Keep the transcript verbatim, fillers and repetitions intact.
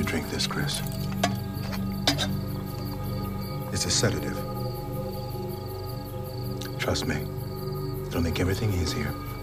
drink this, Chris. It's a sedative. Trust me, it'll make everything easier.